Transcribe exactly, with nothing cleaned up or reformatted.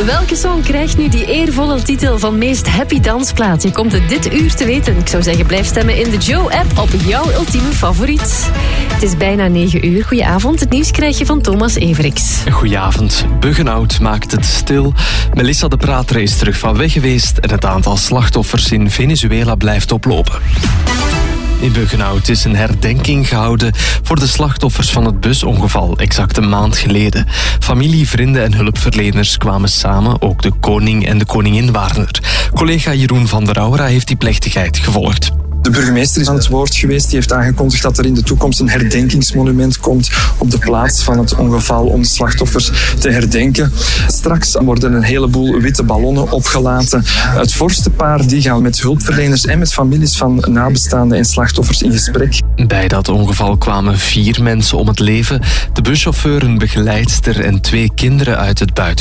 Welke song krijgt nu die eervolle titel van meest happy dansplaat? Je komt het dit uur te weten. Ik zou zeggen, blijf stemmen in de Joe-app op jouw ultieme favoriet. Het is bijna negen uur. Goedenavond. Het nieuws krijg je van Thomas Everiks. Goedenavond. Buggenhout maakt het stil. Melissa de Prater is terug van weg geweest en het aantal slachtoffers in Venezuela blijft oplopen. In Buggenhout is een herdenking gehouden voor de slachtoffers van het busongeval, exact een maand geleden. Familie, vrienden en hulpverleners kwamen samen, ook de koning en de koningin waren er. Collega Jeroen van der Aura heeft die plechtigheid gevolgd. De burgemeester is aan het woord geweest. Die heeft aangekondigd dat er in de toekomst een herdenkingsmonument komt op de plaats van het ongeval om de slachtoffers te herdenken. Straks worden een heleboel witte ballonnen opgelaten. Het vorstenpaar die gaan met hulpverleners en met families van nabestaanden en slachtoffers in gesprek. Bij dat ongeval kwamen vier mensen om het leven. De buschauffeur, een begeleidster en twee kinderen uit het buitengebied.